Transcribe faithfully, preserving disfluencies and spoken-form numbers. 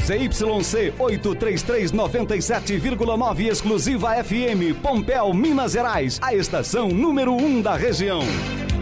Z Y C oitocentos e trinta e três, noventa e sete vírgula nove, exclusiva F M, Pompéu, Minas Gerais, a estação número um da região.